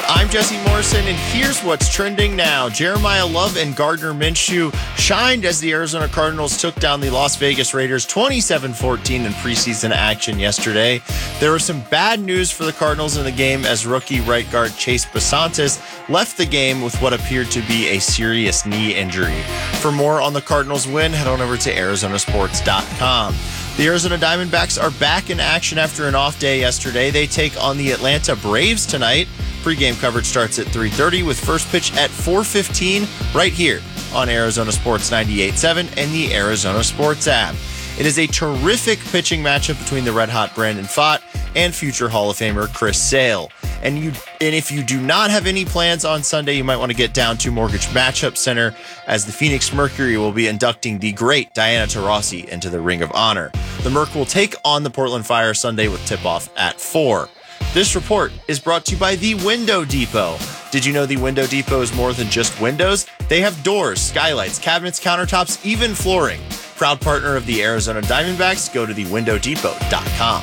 I'm Jesse Morrison, and here's what's trending now. Jeremiah Love and Gardner Minshew shined as the Arizona Cardinals took down the Las Vegas Raiders 27-14 in preseason action yesterday. There was some bad news for the Cardinals in the game as rookie right guard Chase Basantis left the game with what appeared to be a serious knee injury. For more on the Cardinals win, head on over to arizonasports.com. The Arizona Diamondbacks are back in action after an off day yesterday. They take on the Atlanta Braves tonight. Pre-game coverage starts at 3:30 with first pitch at 4:15 right here on Arizona Sports 98.7 and the Arizona Sports app. It is a terrific pitching matchup between the red-hot Brandon Pfaadt and future Hall of Famer Chris Sale. And if you do not have any plans on Sunday, you might want to get down to Mortgage Matchup Center as the Phoenix Mercury will be inducting the great Diana Taurasi into the Ring of Honor. The Merc will take on the Portland Fire Sunday with tip-off at 4. This report is brought to you by The Window Depot. Did you know The Window Depot is more than just windows? They have doors, skylights, cabinets, countertops, even flooring. Proud partner of the Arizona Diamondbacks. Go to thewindowdepot.com.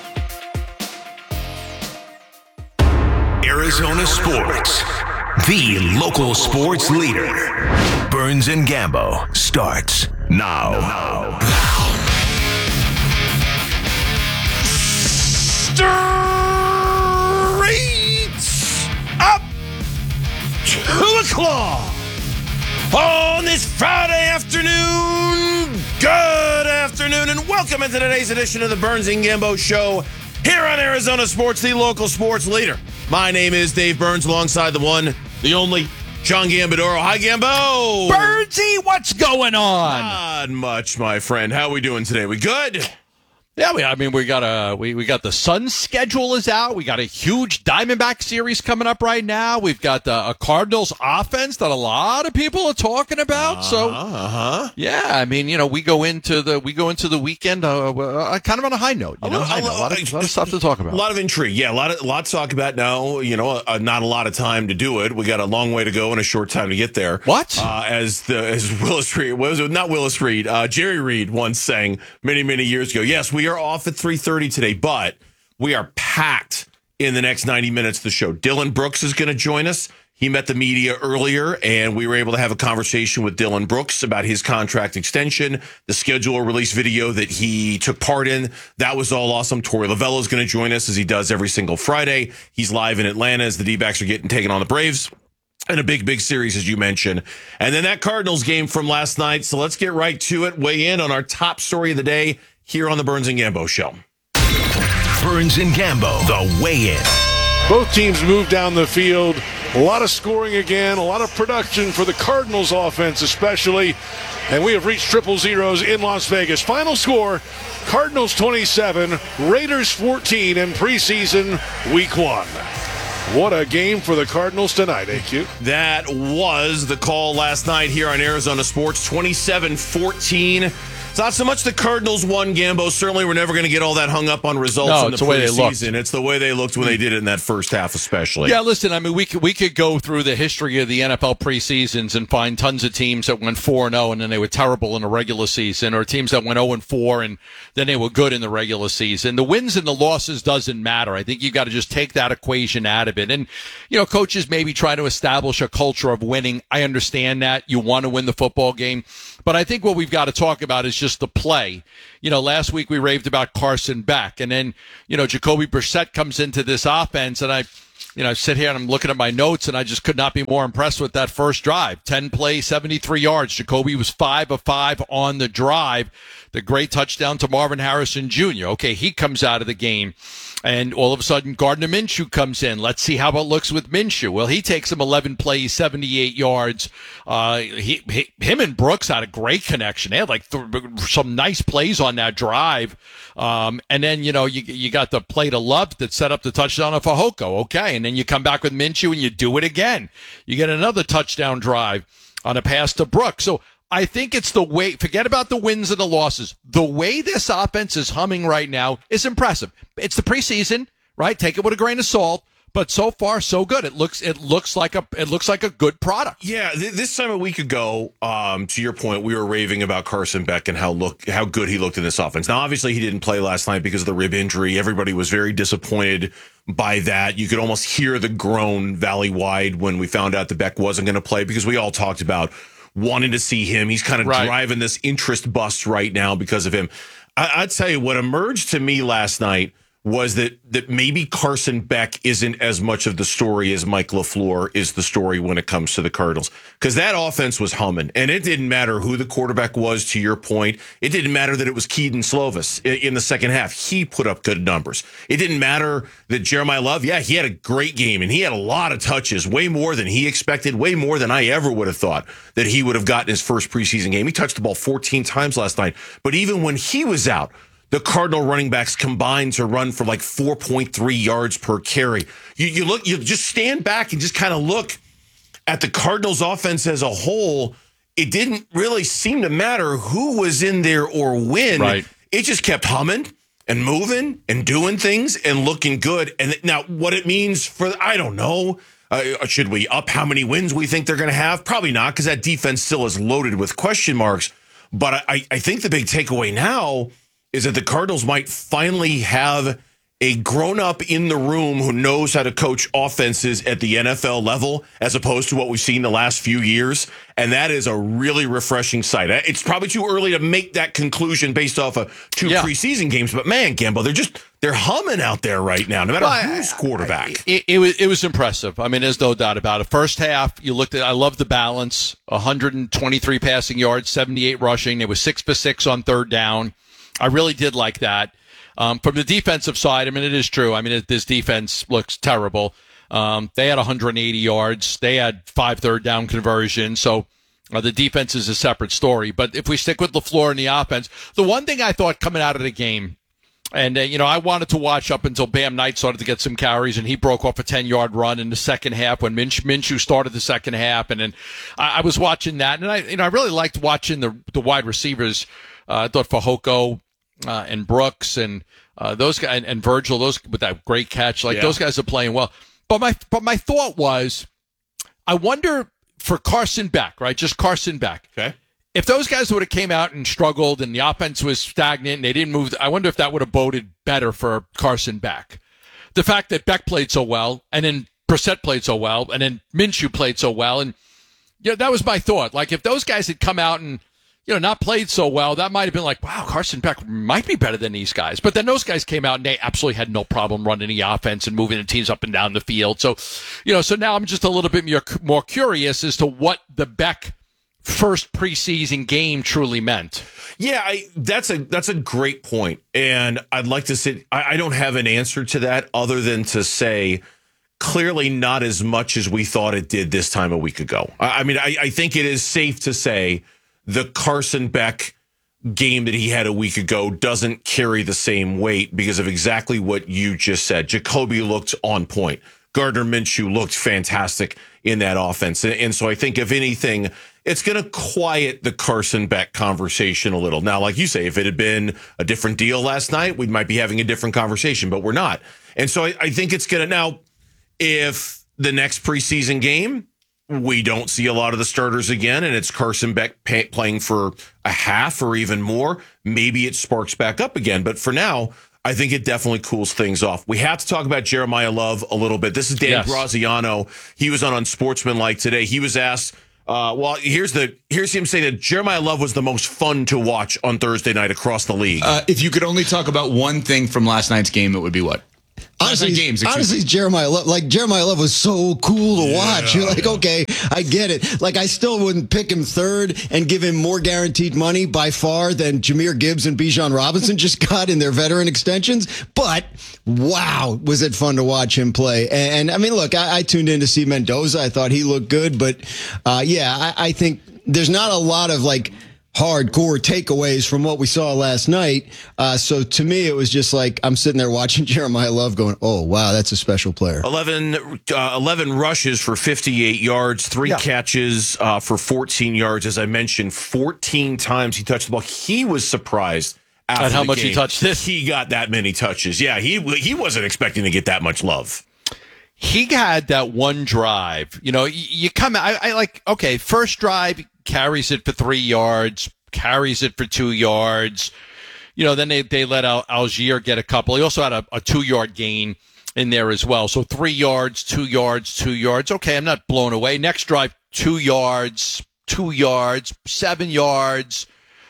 Arizona Sports, the local sports leader. Burns and Gambo starts now. Up 2 o'clock on this Friday afternoon. Good afternoon and welcome into today's edition of the Burns and Gambo Show here on Arizona Sports, the local sports leader. My name is Dave Burns alongside the one, the only, John Gambadoro. Hi, Gambo. Burnsy, what's going on? Not much, my friend. How are we doing today? We good? Yeah, we got the Suns schedule is out. We got a huge Diamondback series coming up right now. We've got a Cardinals offense that a lot of people are talking about. Yeah, I mean, we go into the weekend kind of on a high note. A lot of stuff to talk about. A lot of intrigue. Yeah, a lot to talk about now. Not a lot of time to do it. We got a long way to go and a short time to get there. What? As Willis Reed, not Willis Reed, Jerry Reed once sang many years ago. Yes, we are off at 3:30 today, but we are packed in the next 90 minutes of the show. Dylan Brooks is going to join us. He met the media earlier, and we were able to have a conversation with Dylan Brooks about his contract extension, the schedule release video that he took part in. That was all awesome. Torey Lovullo is going to join us as he does every single Friday. He's live in Atlanta as the D-backs are getting taken on the Braves. And a big series, as you mentioned. And then that Cardinals game from last night. So let's get right to it. Weigh in on our top story of the day here on the Burns and Gambo Show. Burns and Gambo, the weigh-in. Both teams move down the field. A lot of scoring again, a lot of production for the Cardinals offense especially. And we have reached triple zeros in Las Vegas. Final score, Cardinals 27, Raiders 14 in preseason week 1. What a game for the Cardinals tonight, AQ. That was the call last night here on Arizona Sports, 27-14. It's not so much the Cardinals won, Gambo. Certainly we're never going to get all that hung up on results in the preseason. It's the way they looked when they did it in that first half especially. Yeah, listen, I mean, we could go through the history of the NFL preseasons and find tons of teams that went 4-0 and then they were terrible in the regular season, or teams that went 0-4 and then they were good in the regular season. The wins and the losses doesn't matter. I think you got to just take that equation out of it. And, coaches maybe try to establish a culture of winning. I understand that. You want to win the football game. But I think what we've got to talk about is just the play. Last week we raved about Carson Beck, and then, Jacoby Brissett comes into this offense, and I sit here and I'm looking at my notes, and I just could not be more impressed with that first drive. 10 plays, 73 yards. Jacoby was 5 of 5 on the drive. The great touchdown to Marvin Harrison Jr. Okay, he comes out of the game. And all of a sudden, Gardner Minshew comes in. Let's see how it looks with Minshew. Well, he takes him 11 plays, 78 yards. Him and Brooks had a great connection. They had some nice plays on that drive. And then, you got the play to Love that set up the touchdown of Fehoko. Okay. And then you come back with Minshew and you do it again. You get another touchdown drive on a pass to Brooks. So I think it's the way, forget about the wins and the losses. The way this offense is humming right now is impressive. It's the preseason, right? Take it with a grain of salt. but so far so good. It looks like a good product. Yeah, this time a week ago, to your point, we were raving about Carson Beck and how good he looked in this offense. Now, obviously, he didn't play last night because of the rib injury. Everybody was very disappointed by that. You could almost hear the groan valley-wide when we found out that Beck wasn't going to play, because we all talked about wanting to see him. He's kind of driving this interest bus right now because of him. I'd tell you, what emerged to me last night was that maybe Carson Beck isn't as much of the story as Mike LaFleur is the story when it comes to the Cardinals. Because that offense was humming, and it didn't matter who the quarterback was, to your point. It didn't matter that it was Keaton Slovis in the second half. He put up good numbers. It didn't matter that Jeremiah Love, he had a great game, and he had a lot of touches, way more than he expected, way more than I ever would have thought that he would have gotten his first preseason game. He touched the ball 14 times last night. But even when he was out, the Cardinal running backs combined to run for like 4.3 yards per carry. You just stand back and just kind of look at the Cardinals offense as a whole. It didn't really seem to matter who was in there or when. Right. It just kept humming and moving and doing things and looking good. And now what it means for, I don't know. Should we up how many wins we think they're going to have? Probably not, because that defense still is loaded with question marks. But I think the big takeaway now is that the Cardinals might finally have a grown-up in the room who knows how to coach offenses at the NFL level, as opposed to what we've seen the last few years. And that is a really refreshing sight. It's probably too early to make that conclusion based off of two preseason games. But, man, Gambo, they're humming out there right now, no matter who's quarterback. It was impressive. I mean, there's no doubt about it. First half, I love the balance. 123 passing yards, 78 rushing. It was 6 for 6 on third down. I really did like that. From the defensive side, I mean, it is true. I mean, this defense looks terrible. They had 180 yards. They had 5 third down conversions. So the defense is a separate story. But if we stick with LaFleur and the offense, the one thing I thought coming out of the game, and, I wanted to watch up until Bam Knight started to get some carries, and he broke off a 10-yard run in the second half when Minshew started the second half. And then I was watching that, and I really liked watching the wide receivers. I thought Fehoko and Brooks and those guys and Virgil, those with that great catch, those guys are playing well. But my thought was, I wonder for Carson Beck, right? Just Carson Beck. Okay. If those guys would have came out and struggled and the offense was stagnant and they didn't move, I wonder if that would have boded better for Carson Beck. The fact that Beck played so well, and then Brissett played so well, and then Minshew played so well, and that was my thought. Like, if those guys had come out and not played so well, that might have been like, wow, Carson Beck might be better than these guys. But then those guys came out and they absolutely had no problem running the offense and moving the teams up and down the field. So, so now I'm just a little bit more curious as to what the Beck first preseason game truly meant. Yeah, that's a great point. And I'd like to say, I don't have an answer to that other than to say, clearly not as much as we thought it did this time a week ago. I mean, I think it is safe to say the Carson Beck game that he had a week ago doesn't carry the same weight because of exactly what you just said. Jacoby looked on point. Gardner Minshew looked fantastic in that offense. And so I think, if anything, it's going to quiet the Carson Beck conversation a little. Now, like you say, if it had been a different deal last night, we might be having a different conversation, but we're not. And so I think it's going to, now, if the next preseason game, we don't see a lot of the starters again, and it's Carson Beck playing for a half or even more, maybe it sparks back up again. But for now, I think it definitely cools things off. We have to talk about Jeremiah Love a little bit. This is Dan Graziano. He was on Unsportsmanlike today. He was asked, here's him saying that Jeremiah Love was the most fun to watch on Thursday night across the league. If you could only talk about one thing from last night's game, it would be what? Honestly, Jeremiah Love was so cool to watch. You're like, okay, I get it. Like, I still wouldn't pick him third and give him more guaranteed money by far than Jahmyr Gibbs and Bijan Robinson just got in their veteran extensions. But wow, was it fun to watch him play. And I mean, look, I tuned in to see Mendoza. I thought he looked good. But I think there's not a lot of hardcore takeaways from what we saw last night. So to me, it was just like I'm sitting there watching Jeremiah Love going, oh, wow, that's a special player. 11 rushes for 58 yards, 3 catches for 14 yards. As I mentioned, 14 times he touched the ball. He was surprised at how much he touched it. He got that many touches. Yeah, he wasn't expecting to get that much love. he had that one drive. You know, you come out, I like, okay, first drive, carries it for 3 yards, carries it for 2 yards. You know, then they let Algier get a couple. He also had a 2-yard gain in there as well. So 3 yards, 2 yards, 2 yards. Okay, I'm not blown away. Next drive, 2 yards, 2 yards, 7 yards,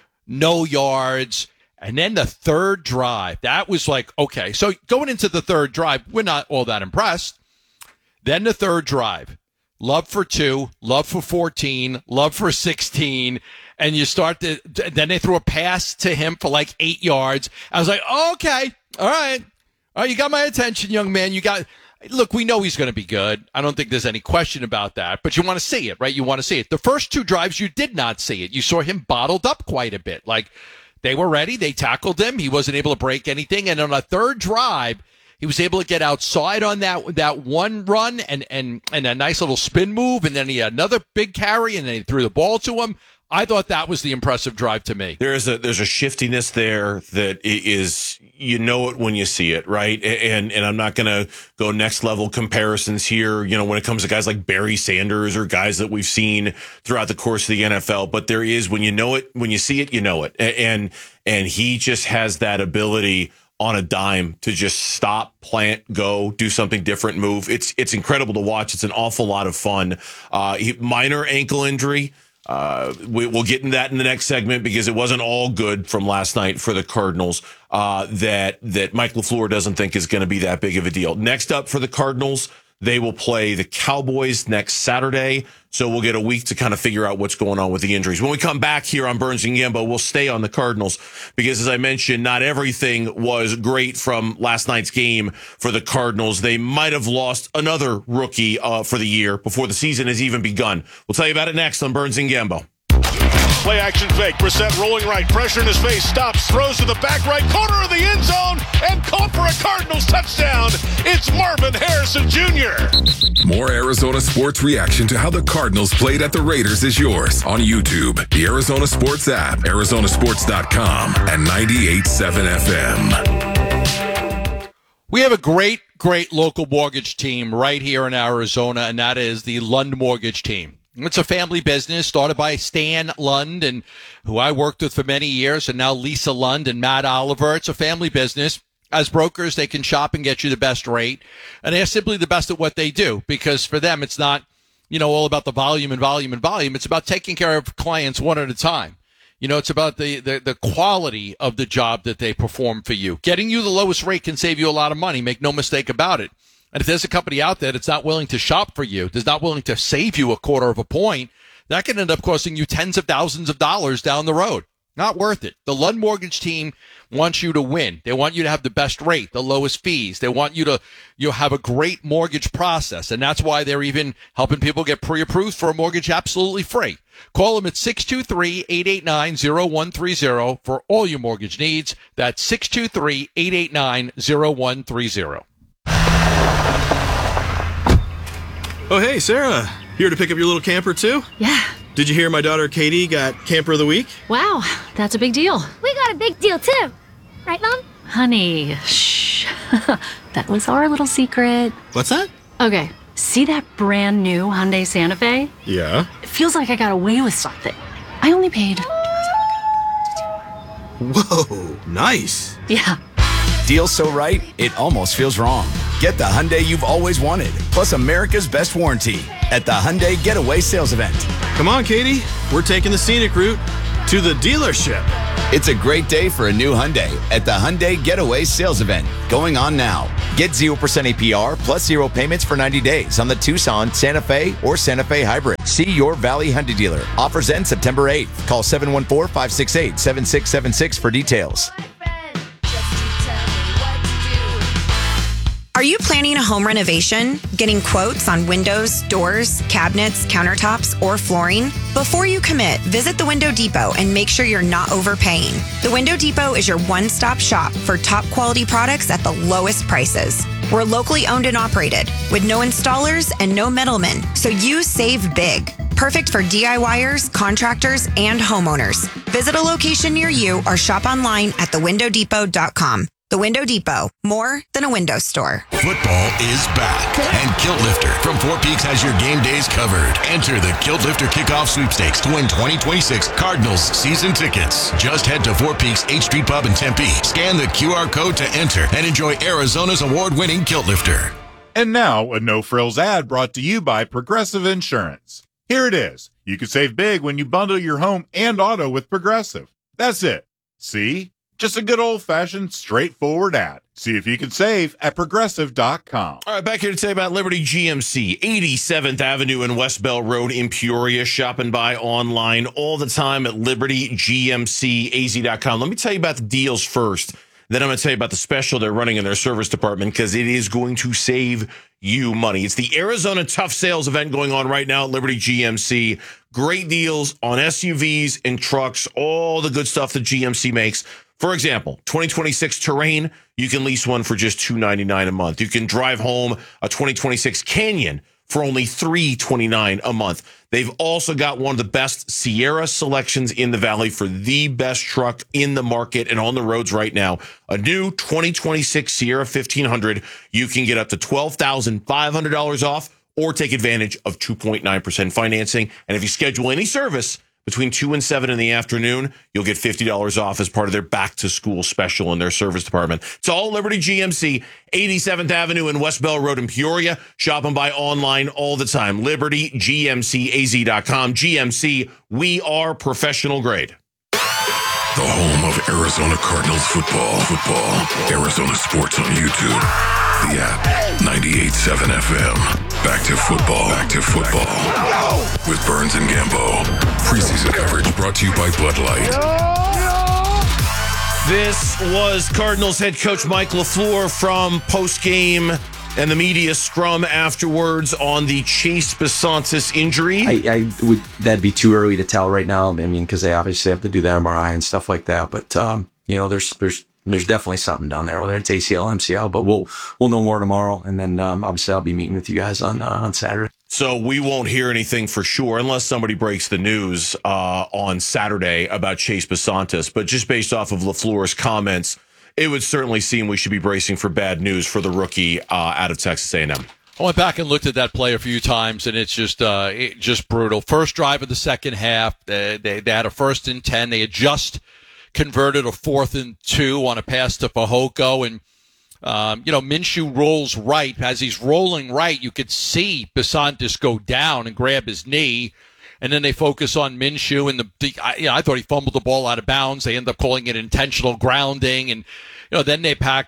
no yards. And then the third drive, that was like, okay. So going into the third drive, we're not all that impressed. Then the third drive, Love for 2, Love for 14, Love for 16. And you start to, then they threw a pass to him for like 8 yards. I was like, oh, okay, all right, you got my attention, young man. Look, we know he's going to be good. I don't think there's any question about that, but you want to see it, right? You want to see it. The first 2 drives, you did not see it. You saw him bottled up quite a bit. Like, they were ready. They tackled him. He wasn't able to break anything. And on a third drive, he was able to get outside on that one run and a nice little spin move. And then he had another big carry, and then he threw the ball to him. I thought that was the impressive drive to me. There's a shiftiness there that is, you know it when you see it, right? And I'm not going to go next level comparisons here, you know, when it comes to guys like Barry Sanders or guys that we've seen throughout the course of the NFL. But there is, when you know it, when you see it, you know it. And he just has that ability on a dime to just stop, plant, go, do something different, move. It's incredible to watch. It's an awful lot of fun. Minor ankle injury. We'll get into that in the next segment because it wasn't all good from last night for the Cardinals. That Mike LaFleur doesn't think is going to be that big of a deal. Next up for the Cardinals, they will play the Cowboys next Saturday. So we'll get a week to kind of figure out what's going on with the injuries. When we come back here on Burns and Gambo, we'll stay on the Cardinals because, as I mentioned, not everything was great from last night's game for the Cardinals. They might have lost another rookie for the year before the season has even begun. We'll tell you about it next on Burns and Gambo. Play action fake. Brissett rolling right. Pressure in his face. Stops. Throws to the back right corner of the end zone. And caught for a Cardinals touchdown. It's Marvin Harrison Jr. More Arizona sports reaction to how the Cardinals played at the Raiders is yours on YouTube, the Arizona Sports app, arizonasports.com, and 98.7 FM. We have a great local mortgage team right here in Arizona, and that is the Lund Mortgage Team. It's a family business started by Stan Lund, and who I worked with for many years, and now Lisa Lund and Matt Oliver. It's a family business. As brokers, they can shop and get you the best rate, and they're simply the best at what they do because for them, it's not, all about the volume and volume and volume. It's about taking care of clients one at a time. It's about the quality of the job that they perform for you. Getting you the lowest rate can save you a lot of money. Make no mistake about it. And if there's a company out there that's not willing to shop for you, that's not willing to save you a quarter of a point, that can end up costing you tens of thousands of dollars down the road. Not worth it. The Lund Mortgage Team wants you to win. They want you to have the best rate, the lowest fees. They want you to have a great mortgage process. And that's why they're even helping people get pre-approved for a mortgage absolutely free. Call them at 623-889-0130 for all your mortgage needs. That's 623-889-0130. Oh, hey, Sarah. Here to pick up your little camper, too? Yeah. Did you hear my daughter Katie got Camper of the Week? Wow, that's a big deal. We got a big deal, too. Right, Mom? Honey, shh. That was our little secret. What's that? Okay, see that brand new Hyundai Santa Fe? Yeah. It feels like I got away with something. I only paid... Whoa, nice. Yeah. Deal so right, it almost feels wrong. Get the Hyundai you've always wanted, plus America's best warranty at the Hyundai Getaway Sales Event. Come on, Katie. We're taking the scenic route to the dealership. It's a great day for a new Hyundai at the Hyundai Getaway Sales Event, going on now. Get 0% APR plus 0 payments for 90 days on the Tucson, Santa Fe, or Santa Fe Hybrid. See your Valley Hyundai dealer. Offers end September 8th. Call 714-568-7676 for details. Are you planning a home renovation? Getting quotes on windows, doors, cabinets, countertops, or flooring? Before you commit, visit the Window Depot and make sure you're not overpaying. The Window Depot is your one-stop shop for top quality products at the lowest prices. We're locally owned and operated with no installers and no middlemen, so you save big. Perfect for DIYers, contractors, and homeowners. Visit a location near you or shop online at thewindowdepot.com. The Window Depot, more than a window store. Football is back, and Kilt Lifter from Four Peaks has your game days covered. Enter the Kilt Lifter Kickoff Sweepstakes to win 2026 Cardinals season tickets. Just head to Four Peaks H Street Pub in Tempe, scan the QR code to enter, and enjoy Arizona's award-winning Kilt Lifter. And now, a no-frills ad brought to you by Progressive Insurance. Here it is. You can save big when you bundle your home and auto with Progressive. That's it. See? Just a good old-fashioned, straightforward ad. See if you can save at Progressive.com. All right, back here to tell you about Liberty GMC, 87th Avenue and West Bell Road in Peoria. Shop and buy online all the time at LibertyGMCAZ.com. Let me tell you about the deals first. Then I'm going to tell you about the special they're running in their service department because it is going to save you money. It's the Arizona Tough Sales event going on right now at Liberty GMC. Great deals on SUVs and trucks, all the good stuff that GMC makes. For example, 2026 Terrain, you can lease one for just $299 a month. You can drive home a 2026 Canyon for only $329 a month. They've also got one of the best Sierra selections in the Valley for the best truck in the market and on the roads right now. A new 2026 Sierra 1500, you can get up to $12,500 off or take advantage of 2.9% financing. And if you schedule any service between 2 and 7 in the afternoon, you'll get $50 off as part of their back-to-school special in their service department. It's all Liberty GMC, 87th Avenue and West Bell Road in Peoria. Shop and buy online all the time. LibertyGMCAZ.com. GMC, we are professional grade. The home of Arizona Cardinals football. Arizona Sports on YouTube. The app, 98.7 FM. Back to football. With Burns and Gambo. Preseason coverage brought to you by Bud Light. This was Cardinals head coach Mike LaFleur from postgame and the media scrum afterwards on the Chase Bisontis injury. That'd be too early to tell right now. I mean, because they obviously have to do the MRI and stuff like that. But there's definitely something down there, whether it's ACL, MCL. But we'll know more tomorrow, and then obviously I'll be meeting with you guys on Saturday. So we won't hear anything for sure unless somebody breaks the news on Saturday about Chase Bisontis. But just based off of LaFleur's comments, it would certainly seem we should be bracing for bad news for the rookie out of Texas A&M. I went back and looked at that play a few times, and it's just brutal. First drive of the second half, they had a 1st and 10. They had just converted a 4th and 2 on a pass to Fehoko, and Minshew rolls right. As he's rolling right, you could see Bisontis go down and grab his knee. And then they focus on Minshew, and I thought he fumbled the ball out of bounds. They end up calling it intentional grounding, and then they pan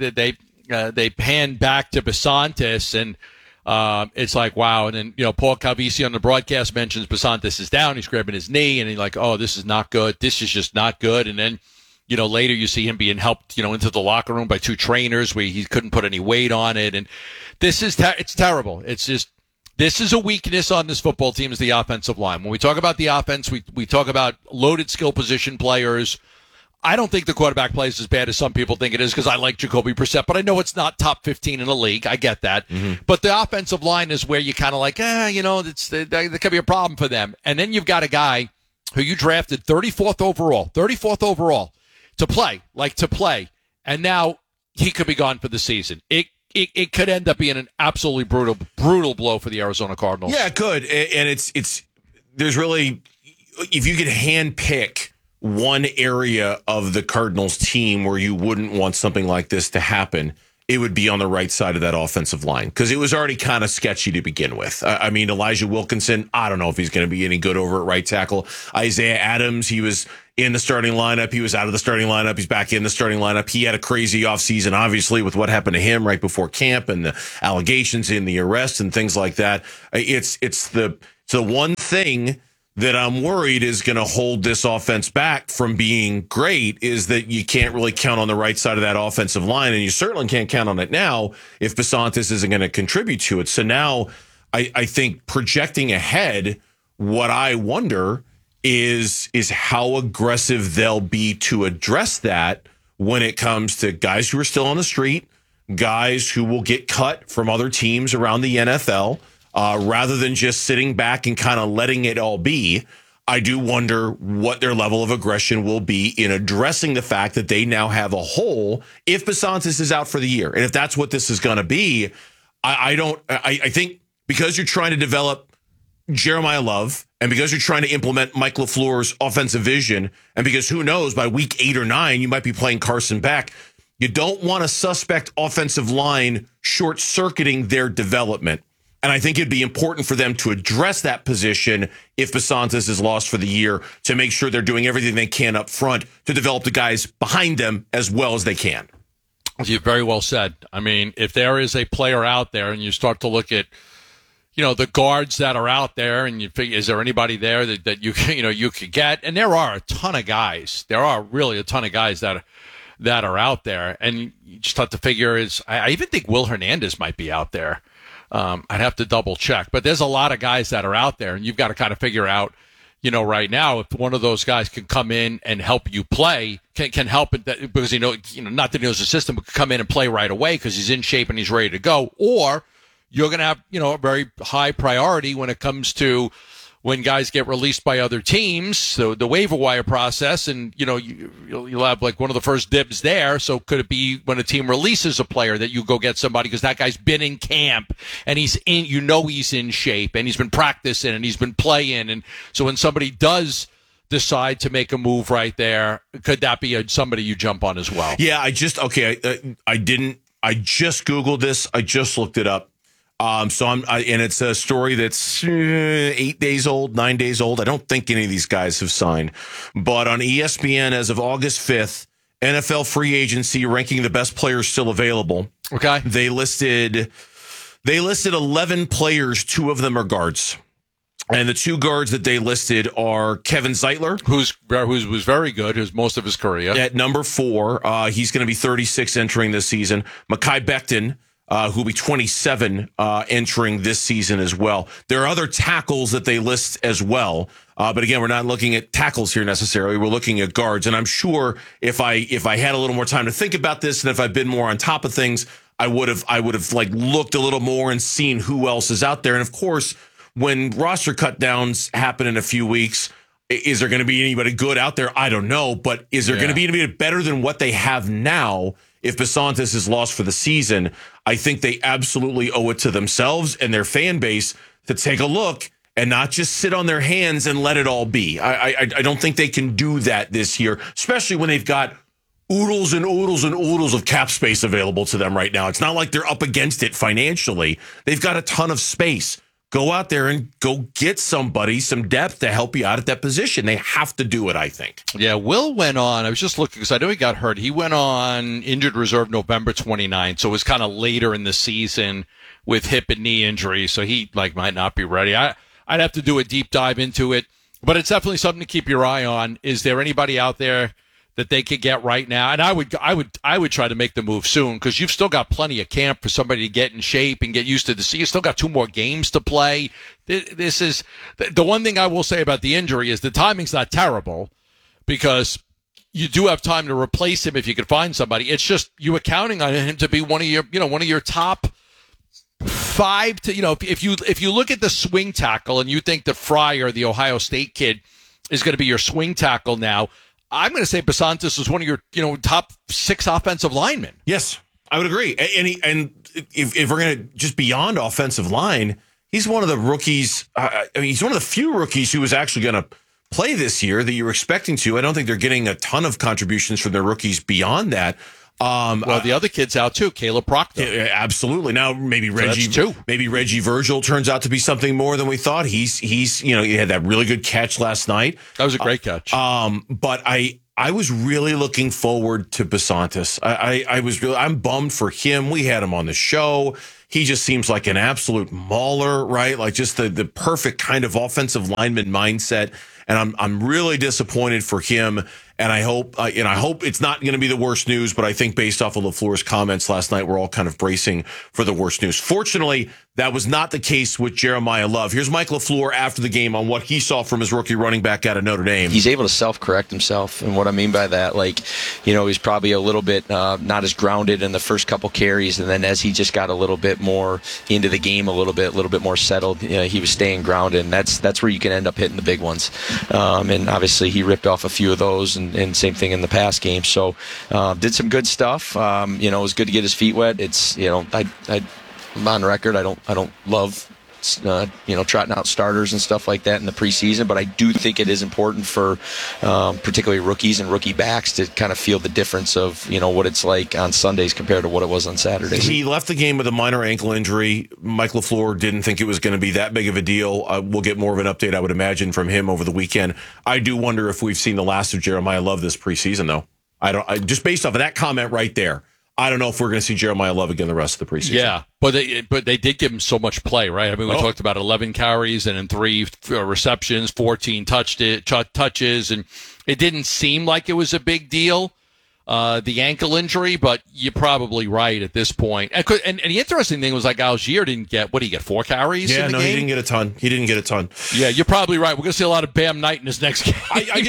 back to Bisontis, and it's like wow. And then Paul Calvisi on the broadcast mentions Bisontis is down. He's grabbing his knee, and he's like, "Oh, this is not good. This is just not good." And then later you see him being helped into the locker room by 2 trainers where he couldn't put any weight on it, and this is it's terrible. It's just. This is a weakness on this football team is the offensive line. When we talk about the offense, we talk about loaded skill position players. I don't think the quarterback plays as bad as some people think it is because I like Jacoby Brissett, but I know it's not top 15 in the league. I get that. Mm-hmm. But the offensive line is where you kind of like, there could be a problem for them. And then you've got a guy who you drafted 34th overall to play. And now he could be gone for the season. It could end up being an absolutely brutal blow for the Arizona Cardinals. Yeah, it could. And there's really, if you could handpick one area of the Cardinals team where you wouldn't want something like this to happen, it would be on the right side of that offensive line because it was already kind of sketchy to begin with. I mean, Elijah Wilkinson, I don't know if he's going to be any good over at right tackle. Isaiah Adams, he was in the starting lineup. He was out of the starting lineup. He's back in the starting lineup. He had a crazy offseason, obviously, with what happened to him right before camp and the allegations in the arrest and things like that. It's the one thing that I'm worried is going to hold this offense back from being great is that you can't really count on the right side of that offensive line, and you certainly can't count on it now if Bisontis isn't going to contribute to it. So now I think projecting ahead, what I wonder is how aggressive they'll be to address that when it comes to guys who are still on the street, guys who will get cut from other teams around the NFL, rather than just sitting back and kind of letting it all be. I do wonder what their level of aggression will be in addressing the fact that they now have a hole if Basantis is out for the year. And if that's what this is going to be, I think because you're trying to develop Jeremiah Love and because you're trying to implement Mike LaFleur's offensive vision, and because who knows, by week 8 or 9, you might be playing Carson Beck, you don't want a suspect offensive line short-circuiting their development. And I think it'd be important for them to address that position if Basantis is lost for the year, to make sure they're doing everything they can up front to develop the guys behind them as well as they can. You very well said. I mean, if there is a player out there and you start to look at, the guards that are out there, and you figure, is there anybody there that you could get? And there are a ton of guys. There are really a ton of guys that are out there. And you just have to figure I even think Will Hernandez might be out there. I'd have to double check, but there's a lot of guys that are out there, and you've got to kind of figure out, right now, if one of those guys can come in and help you play, can help it because not that he knows the system, but can come in and play right away because he's in shape and he's ready to go. Or you're going to have, a very high priority when it comes to when guys get released by other teams, so the waiver wire process, and you'll have like one of the first dibs there. So could it be when a team releases a player that you go get somebody because that guy's been in camp and he's in shape and he's been practicing and he's been playing, and so when somebody does decide to make a move right there, could that be somebody you jump on as well? Yeah, I just Googled this. I just looked it up. And it's a story that's 8 days old, 9 days old. I don't think any of these guys have signed, but on ESPN as of August 5th, NFL free agency ranking the best players still available. Okay. They listed 11 players. 2 of them are guards. And the 2 guards that they listed are Kevin Zeitler, who was very good, who's most of his career. At number 4, he's going to be 36 entering this season. Mekhi Becton, who'll be 27 entering this season as well. There are other tackles that they list as well. But again, we're not looking at tackles here necessarily. We're looking at guards. And I'm sure if I had a little more time to think about this, and if I've been more on top of things, I would have like looked a little more and seen who else is out there. And of course, when roster cut downs happen in a few weeks, is there going to be anybody good out there? I don't know. But is there going to be anybody better than what they have now? If Basantis is lost for the season, I think they absolutely owe it to themselves and their fan base to take a look and not just sit on their hands and let it all be. I don't think they can do that this year, especially when they've got oodles and oodles and oodles of cap space available to them right now. It's not like they're up against it financially. They've got a ton of space. Go out there and go get somebody, some depth to help you out at that position. They have to do it, I think. Yeah, Will went on. I was just looking because I know he got hurt. He went on injured reserve November 29th, so it was kind of later in the season with hip and knee injury, so he might not be ready. I'd have to do a deep dive into it, but it's definitely something to keep your eye on. Is there anybody out there that they could get right now? And I would try to make the move soon because you've still got plenty of camp for somebody to get in shape and get used to the season. You still got 2 more games to play. This is the one thing I will say about the injury is the timing's not terrible because you do have time to replace him if you could find somebody. It's just you were counting on him to be one of your top 5 to, if you look at the swing tackle and you think that Fryer, the Ohio State kid, is going to be your swing tackle now, I'm going to say Basantis is one of your, top 6 offensive linemen. Yes, I would agree. And if we're going to just beyond offensive line, he's one of the rookies. He's one of the few rookies who is actually going to play this year that you're expecting to. I don't think they're getting a ton of contributions from their rookies beyond that. The other kid's out too, Caleb Proctor. Absolutely. Now maybe Reggie Virgil turns out to be something more than we thought. He's he had that really good catch last night. That was a great catch. But I was really looking forward to Basantis. I'm bummed for him. We had him on the show. He just seems like an absolute mauler, right? Like just the perfect kind of offensive lineman mindset. And I'm really disappointed for him. And I hope it's not going to be the worst news, but I think based off of LaFleur's comments last night, we're all kind of bracing for the worst news. Fortunately, That was not the case with Jeremiah Love. Here's Mike LaFleur after the game on what he saw from his rookie running back out of Notre Dame. He's able to self-correct himself, and what I mean by that, he's probably a little bit not as grounded in the first couple carries, and then as he just got a little bit more into the game, a little bit more settled, he was staying grounded, and that's where you can end up hitting the big ones. And obviously he ripped off a few of those, and same thing in the pass game. So did some good stuff. It was good to get his feet wet. It's I'm on record. I don't love, trotting out starters and stuff like that in the preseason, but I do think it is important for particularly rookies and rookie backs to kind of feel the difference of, what it's like on Sundays compared to what it was on Saturdays. He left the game with a minor ankle injury. Mike LaFleur didn't think it was going to be that big of a deal. We'll get more of an update, I would imagine, from him over the weekend. I do wonder if we've seen the last of Jeremiah Love this preseason, though. Just based off of that comment right there, I don't know if we're going to see Jeremiah Love again the rest of the preseason. Yeah, but they did give him so much play, right? I mean, we talked about 11 carries and then 3 receptions, 14 touches, and it didn't seem like it was a big deal, the ankle injury, but you're probably right at this point. And the interesting thing was Algier didn't get, what did he get, 4 carries? Yeah, in the game? He didn't get a ton. Yeah, you're probably right. We're going to see a lot of Bam Knight in his next game.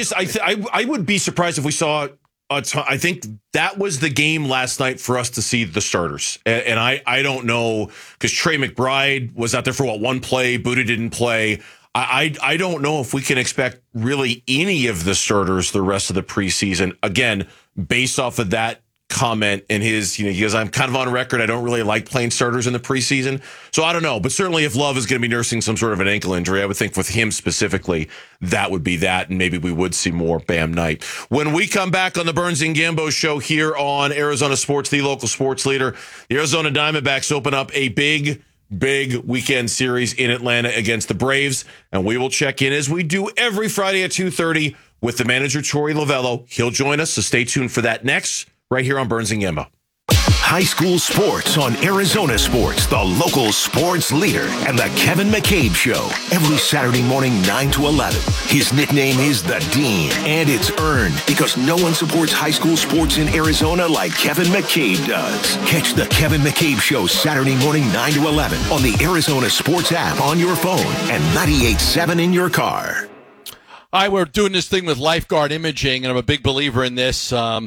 I would be surprised if we saw a ton. I think that was the game last night for us to see the starters. And I don't know, because Trey McBride was out there for one play, Buddha didn't play. I don't know if we can expect really any of the starters the rest of the preseason. Again, based off of that comment and his, he goes, I'm kind of on record. I don't really like playing starters in the preseason. So I don't know. But certainly if Love is going to be nursing some sort of an ankle injury, I would think with him specifically, that would be that. And maybe we would see more Bam Knight. When we come back on the Burns and Gambo show here on Arizona Sports, the local sports leader, the Arizona Diamondbacks open up a big weekend series in Atlanta against the Braves. And we will check in as we do every Friday at 2:30 with the manager, Torey Lovello. He'll join us. So stay tuned for that next. Right here on Burns and Gambo. High school sports on Arizona Sports, the local sports leader, and the Kevin McCabe Show. Every Saturday morning, 9 to 11. His nickname is The Dean, and it's earned because no one supports high school sports in Arizona like Kevin McCabe does. Catch the Kevin McCabe Show Saturday morning, 9 to 11 on the Arizona Sports app on your phone and 98.7 in your car. We're doing this thing with Lifeguard Imaging, and I'm a big believer in this. I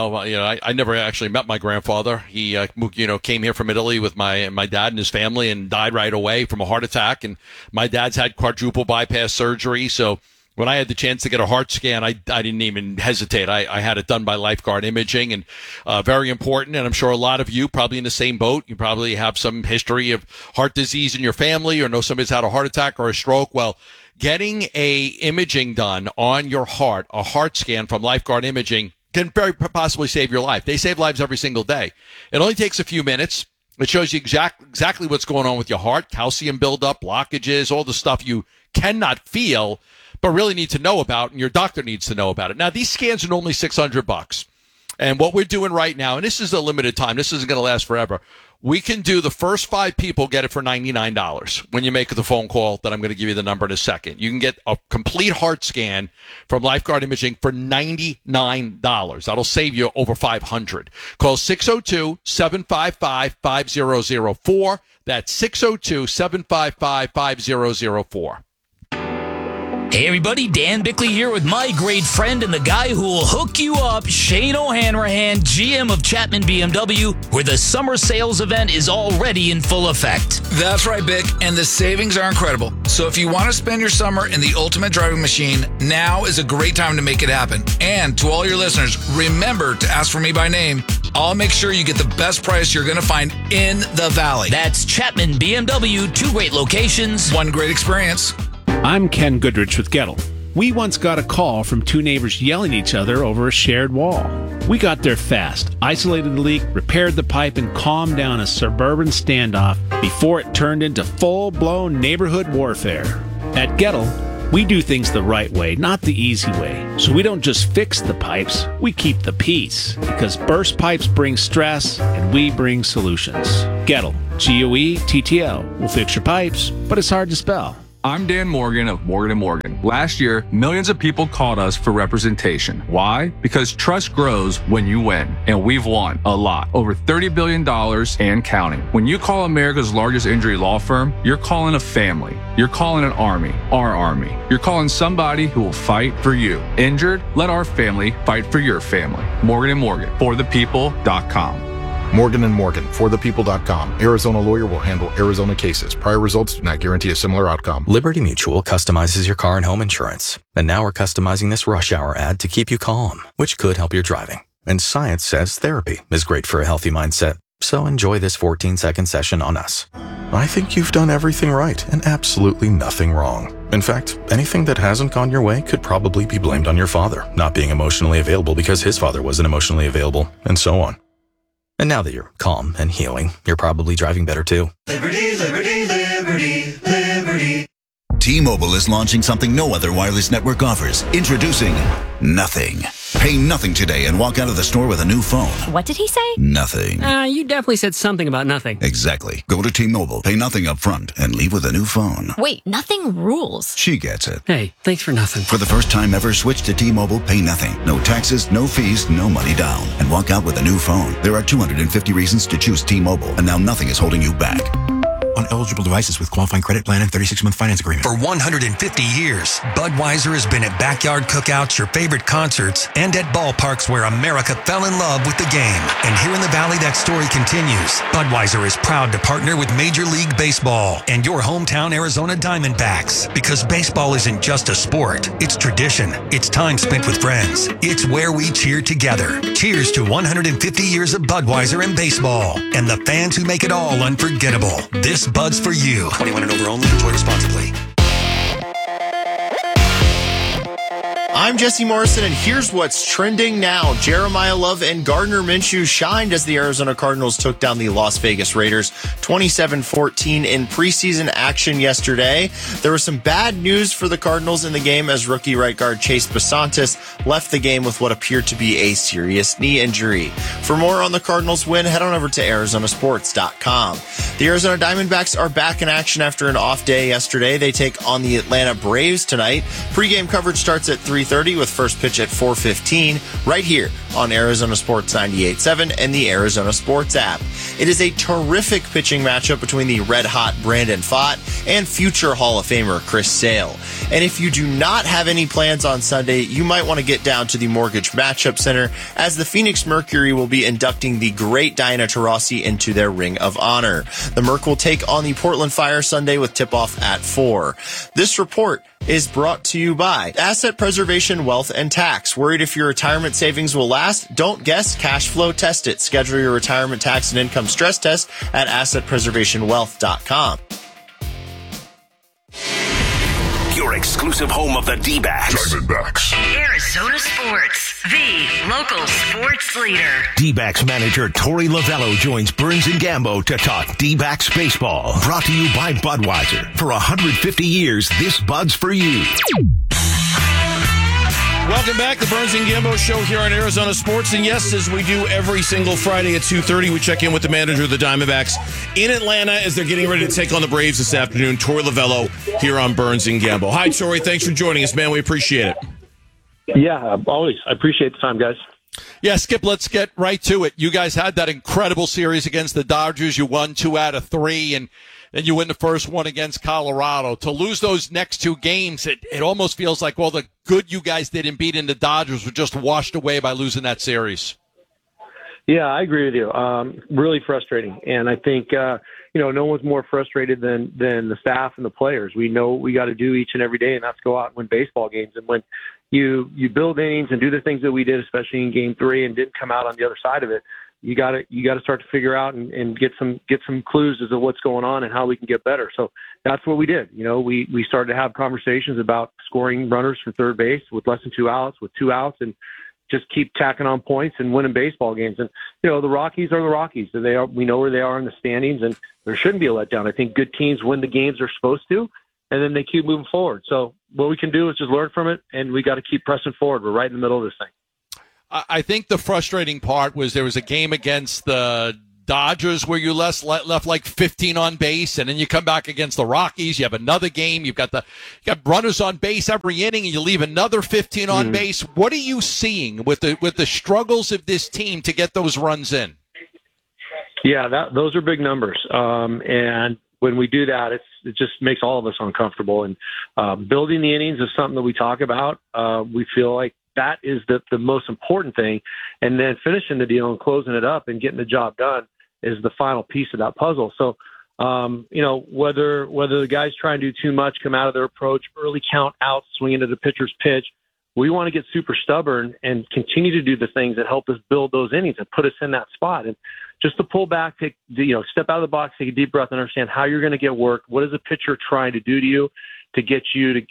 never actually met my grandfather. He, came here from Italy with my dad and his family and died right away from a heart attack. And my dad's had quadruple bypass surgery. So when I had the chance to get a heart scan, I didn't even hesitate. I had it done by Lifeguard Imaging, and very important. And I'm sure a lot of you probably in the same boat. You probably have some history of heart disease in your family or know somebody's had a heart attack or a stroke. Well, getting a imaging done on your heart, a heart scan from Lifeguard Imaging, can very possibly save your life. They save lives every single day. It only takes a few minutes. It shows you exactly what's going on with your heart, calcium buildup, blockages, all the stuff you cannot feel, but really need to know about, and your doctor needs to know about it. Now, these scans are normally $600. And what we're doing right now, and this is a limited time, this isn't going to last forever, we can do the first 5 people get it for $99 when you make the phone call that I'm going to give you the number in a second. You can get a complete heart scan from Lifeguard Imaging for $99. That'll save you over $500. Call 602-755-5004. That's 602-755-5004. Hey everybody, Dan Bickley here with my great friend and the guy who will hook you up, Shane O'Hanrahan, GM of Chapman BMW, where the summer sales event is already in full effect. That's right, Bick, and the savings are incredible. So if you want to spend your summer in the ultimate driving machine, now is a great time to make it happen. And to all your listeners, remember to ask for me by name. I'll make sure you get the best price you're going to find in the Valley. That's Chapman BMW, 2 great locations, 1 great experience. I'm Ken Goodrich with Gettle. We once got a call from 2 neighbors yelling at each other over a shared wall. We got there fast, isolated the leak, repaired the pipe, and calmed down a suburban standoff before it turned into full-blown neighborhood warfare. At Gettle, we do things the right way, not the easy way. So we don't just fix the pipes, we keep the peace. Because burst pipes bring stress, and we bring solutions. Gettle, G-O-E-T-T-L, will fix your pipes, but it's hard to spell. I'm Dan Morgan of Morgan & Morgan. Last year, millions of people called us for representation. Why? Because trust grows when you win. And we've won a lot. Over $30 billion and counting. When you call America's largest injury law firm, you're calling a family. You're calling an army. Our army. You're calling somebody who will fight for you. Injured? Let our family fight for your family. Morgan & Morgan. ForThePeople.com. Morgan & Morgan, ForThePeople.com. Arizona lawyer will handle Arizona cases. Prior results do not guarantee a similar outcome. Liberty Mutual customizes your car and home insurance. And now we're customizing this rush hour ad to keep you calm, which could help your driving. And science says therapy is great for a healthy mindset. So enjoy this 14-second session on us. I think you've done everything right and absolutely nothing wrong. In fact, anything that hasn't gone your way could probably be blamed on your father not being emotionally available because his father wasn't emotionally available, and so on. And now that you're calm and healing, you're probably driving better too. Liberty, liberty, liberty, liberty. T-Mobile is launching something no other wireless network offers. Introducing Nothing. Pay nothing today and walk out of the store with a new phone. What did he say? Nothing. You definitely said something about nothing. Exactly. Go to T-Mobile, pay nothing up front, and leave with a new phone. Wait, nothing rules. She gets it. Hey, thanks for nothing. For the first time ever, switch to T-Mobile, pay nothing. No taxes, no fees, no money down. And walk out with a new phone. There are 250 reasons to choose T-Mobile, and now nothing is holding you back. On eligible devices with qualifying credit plan and 36-month finance agreement. For 150 years, Budweiser has been at backyard cookouts, your favorite concerts, and at ballparks where America fell in love with the game. And here in the Valley, that story continues. Budweiser is proud to partner with Major League Baseball and your hometown Arizona Diamondbacks. Because baseball isn't just a sport, it's tradition. It's time spent with friends. It's where we cheer together. Cheers to 150 years of Budweiser and baseball, and the fans who make it all unforgettable. This Bud's for you. 21 and over only. Enjoy responsibly. I'm Jesse Morrison, and here's what's trending now. Jeremiah Love and Gardner Minshew shined as the Arizona Cardinals took down the Las Vegas Raiders 27-14 in preseason action yesterday. There was some bad news for the Cardinals in the game as rookie right guard Chase Basantis left the game with what appeared to be a serious knee injury. For more on the Cardinals win, head on over to ArizonaSports.com. The Arizona Diamondbacks are back in action after an off day yesterday. They take on the Atlanta Braves tonight. Pre-game coverage starts at 3:30 with first pitch at 4:15 right here on Arizona Sports 98.7 and the Arizona Sports app. It is a terrific pitching matchup between the red-hot Brandon Pfaadt and future Hall of Famer Chris Sale. And if you do not have any plans on Sunday, you might want to get down to the Mortgage Matchup Center as the Phoenix Mercury will be inducting the great Diana Taurasi into their Ring of Honor. The Merc will take on the Portland Fire Sunday with tip-off at 4. This report is brought to you by Asset Preservation Wealth and Tax. Worried if your retirement savings will last? Don't guess. Cash flow test it. Schedule your retirement tax and income stress test at AssetPreservationWealth.com. Your exclusive home of the D-backs. Diamondbacks. Arizona Sports, the local sports leader. D-backs manager Torey Lovello joins Burns and Gambo to talk D-backs baseball. Brought to you by Budweiser. For 150 years, this Bud's for you. Welcome back to Burns and Gambo show here on Arizona Sports. And yes, as we do every single Friday at 2:30, we check in with the manager of the Diamondbacks in Atlanta as they're getting ready to take on the Braves this afternoon. Torey Lovello here on Burns and Gambo. Hi, Torey. Thanks for joining us, man. We appreciate it. Yeah, always. I appreciate the time, guys. Yeah, Skip, let's get right to it. You guys had that incredible series against the Dodgers. You won 2 out of 3, and then you win the first one against Colorado. To lose those next 2 games, it almost feels like all the good you guys did in beating the Dodgers were just washed away by losing that series. Yeah, I agree with you. Really frustrating. And I think, no one's more frustrated than the staff and the players. We know what we got to do each and every day, and that's go out and win baseball games. And when you build innings and do the things that we did, especially in Game 3, and didn't come out on the other side of it, you got to start to figure out and get some clues as to what's going on and how we can get better. So that's what we did. We started to have conversations about scoring runners from third base with less than 2 outs, with 2 outs, and just keep tacking on points and winning baseball games. And the Rockies are the Rockies. We know where they are in the standings, and there shouldn't be a letdown. I think good teams win the games they're supposed to, and then they keep moving forward. So what we can do is just learn from it, and we got to keep pressing forward. We're right in the middle of this thing. I think the frustrating part was there was a game against the Dodgers where you left like 15 on base, and then you come back against the Rockies. You have another game. You got runners on base every inning, and you leave another 15 on base. What are you seeing with the struggles of this team to get those runs in? Yeah, those are big numbers, and when we do that, it just makes all of us uncomfortable. And building the innings is something that we talk about. We feel like that is the most important thing, and then finishing the deal and closing it up and getting the job done is the final piece of that puzzle. So, whether the guys try and do too much, come out of their approach, early count out, swing into the pitcher's pitch, we want to get super stubborn and continue to do the things that help us build those innings and put us in that spot. And just to pull back, step out of the box, take a deep breath, and understand how you're going to get work. What is the pitcher trying to do to you to get you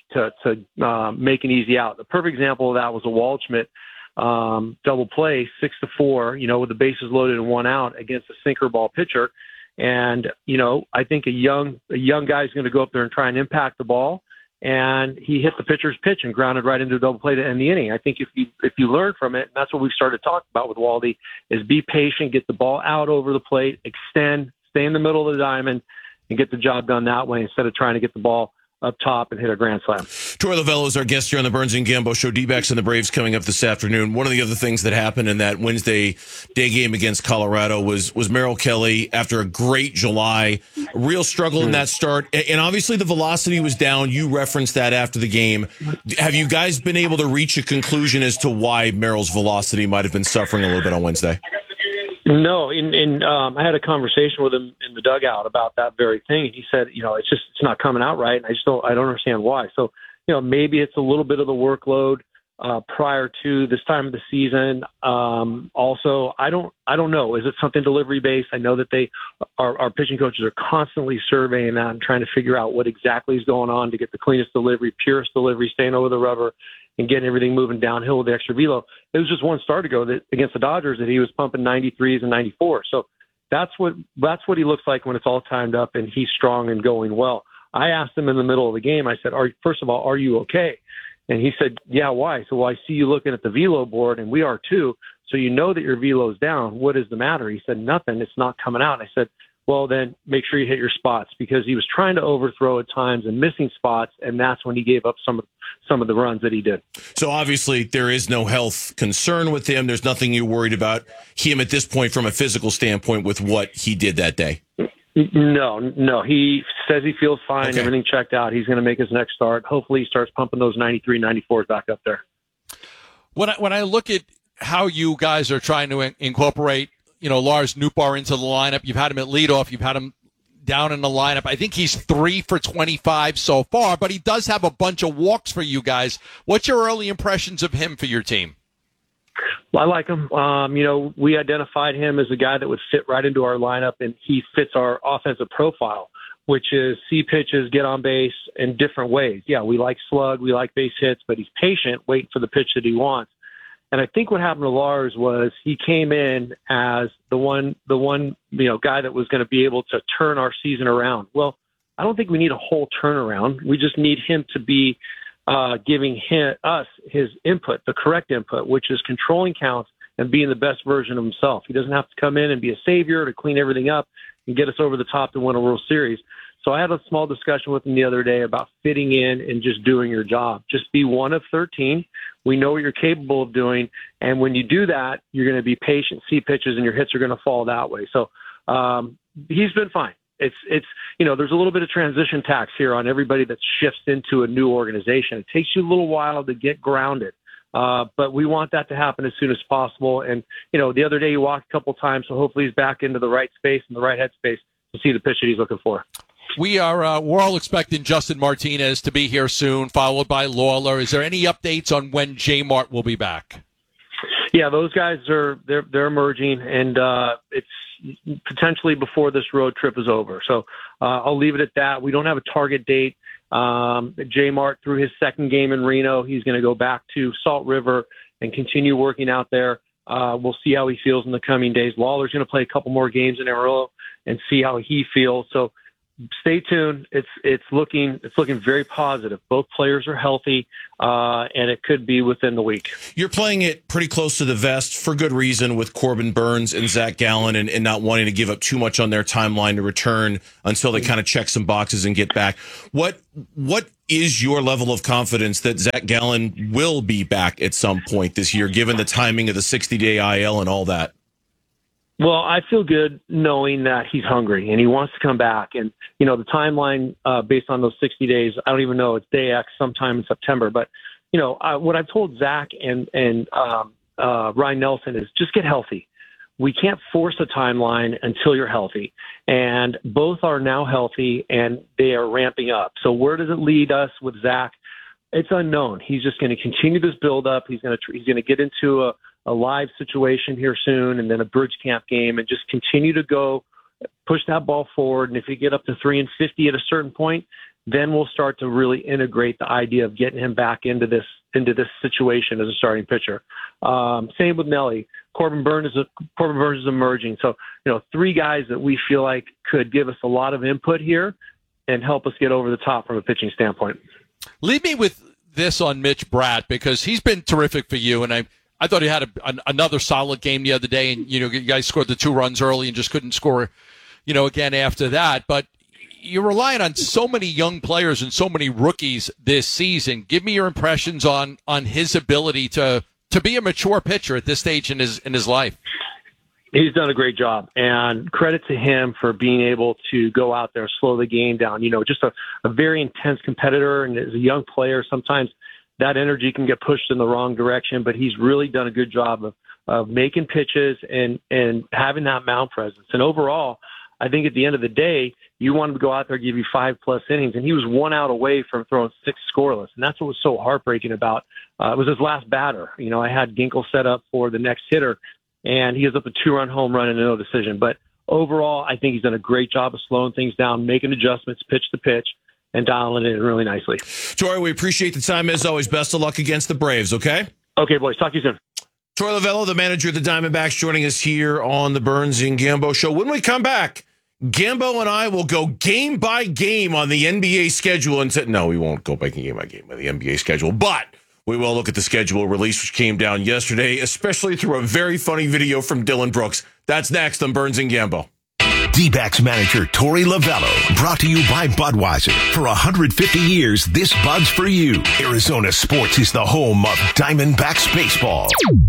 to make an easy out? The perfect example of that was a Waldschmidt double play, 6-4, with the bases loaded and 1 out against a sinker ball pitcher. And, I think a young guy is going to go up there and try and impact the ball. And he hit the pitcher's pitch and grounded right into a double play to end the inning. I think if you learn from it, and that's what we've started talking about with Waldy, is be patient, get the ball out over the plate, extend, stay in the middle of the diamond, and get the job done that way instead of trying to get the ball up top and hit a grand slam. Troy Lavello is our guest here on the Burns and Gambo Show. D-backs and the Braves coming up this afternoon. One of the other things that happened in that Wednesday day game against Colorado was Merrill Kelly, after a great July, real struggle in that start. And obviously the velocity was down. You referenced that after the game. Have you guys been able to reach a conclusion as to why Merrill's velocity might have been suffering a little bit on Wednesday? No, I had a conversation with him in the dugout about that very thing, and he said, it's not coming out right, and I don't understand why. So, maybe it's a little bit of the workload prior to this time of the season. Also, I don't know. Is it something delivery based? I know that our pitching coaches are constantly surveying that and trying to figure out what exactly is going on to get the cleanest delivery, purest delivery, staying over the rubber, and getting everything moving downhill with the extra velo. It was just one start ago that against the Dodgers that he was pumping 93s and 94. So that's what he looks like when it's all timed up and he's strong and going well. I asked him in the middle of the game, I said, first of all, are you okay? And he said, yeah, why? So, I see you looking at the velo board, and we are too. So you know that your velo's down. What is the matter? He said, nothing. It's not coming out. And I said, well, then make sure you hit your spots, because he was trying to overthrow at times and missing spots, and that's when he gave up some of the runs that he did. So obviously there is no health concern with him. There's nothing you're worried about him at this point from a physical standpoint with what he did that day. No. He says he feels fine. Okay. Everything checked out. He's going to make his next start. Hopefully he starts pumping those 93, 94s back up there. When I look at how you guys are trying to incorporate, Lars Nootbaar into the lineup, you've had him at leadoff, you've had him down in the lineup. I think he's 3 for 25 so far, but he does have a bunch of walks for you guys. What's your early impressions of him for your team? I like him. We identified him as a guy that would fit right into our lineup, and he fits our offensive profile, which is see pitches, get on base in different ways. Yeah, we like slug, we like base hits, but he's patient, waiting for the pitch that he wants. And I think what happened to Lars was he came in as the one guy that was going to be able to turn our season around. Well, I don't think we need a whole turnaround. We just need him to be giving us his input, the correct input, which is controlling counts and being the best version of himself. He doesn't have to come in and be a savior to clean everything up and get us over the top to win a World Series. So I had a small discussion with him the other day about fitting in and just doing your job. Just be one of 13. We know what you're capable of doing. And when you do that, you're going to be patient, see pitches, and your hits are going to fall that way. So he's been fine. It's there's a little bit of transition tax here on everybody that shifts into a new organization. It takes you a little while to get grounded. But we want that to happen as soon as possible. And, the other day he walked a couple times, so hopefully he's back into the right space and the right headspace to see the pitch that he's looking for. We're all expecting Justin Martinez to be here soon, followed by Lawler. Is there any updates on when J Mart will be back? Yeah, those guys they're emerging, and it's potentially before this road trip is over. So I'll leave it at that. We don't have a target date. J Mart, through his second game in Reno, he's going to go back to Salt River and continue working out there. We'll see how he feels in the coming days. Lawler's going to play a couple more games in Amarillo and see how he feels. So stay tuned. It's looking very positive. Both players are healthy, and it could be within the week. You're playing it pretty close to the vest for good reason with Corbin Burns and Zach Gallen, and not wanting to give up too much on their timeline to return until they kind of check some boxes and get back. What is your level of confidence that Zach Gallen will be back at some point this year, given the timing of the 60-day IL and all that? Well, I feel good knowing that he's hungry and he wants to come back. And, the timeline based on those 60 days, I don't even know. It's day X sometime in September. But, what I've told Zach and Ryan Nelson is just get healthy. We can't force a timeline until you're healthy. And both are now healthy and they are ramping up. So where does it lead us with Zach? It's unknown. He's just going to continue this build-up. He's going to get into a live situation here soon, and then a bridge camp game, and just continue to go push that ball forward. And if you get up to 3 and 50 at a certain point, then we'll start to really integrate the idea of getting him back into this situation as a starting pitcher. Same with Nelly. Corbin Burns is emerging. So, 3 guys that we feel like could give us a lot of input here and help us get over the top from a pitching standpoint. Leave me with this on Mitch Bratt, because he's been terrific for you, and I thought he had another solid game the other day, and you guys scored the 2 runs early and just couldn't score, again after that. But you're relying on so many young players and so many rookies this season. Give me your impressions on his ability to be a mature pitcher at this stage in his life. He's done a great job, and credit to him for being able to go out there and slow the game down. Just a very intense competitor, and as a young player, sometimes that energy can get pushed in the wrong direction, but he's really done a good job of making pitches and having that mound presence. And overall, I think at the end of the day, you want him to go out there and give you 5+ innings, and he was 1 out away from throwing 6 scoreless. And that's what was so heartbreaking about it was his last batter. I had Ginkel set up for the next hitter, and he was up a 2-run home run and no decision. But overall, I think he's done a great job of slowing things down, making adjustments pitch to pitch, and dialing it in really nicely. Torey, we appreciate the time as always. Best of luck against the Braves, okay? Okay, boys. Talk to you soon. Torey Lovullo, the manager of the Diamondbacks, joining us here on the Burns and Gambo Show. When we come back, Gambo and I will go game by game on the NBA schedule. And no, we won't go game by game on the NBA schedule, but we will look at the schedule release, which came down yesterday, especially through a very funny video from Dylan Brooks. That's next on Burns and Gambo. D-backs manager Torey Lovullo, brought to you by Budweiser. For 150 years, this Bud's for you. Arizona Sports is the home of Diamondbacks baseball.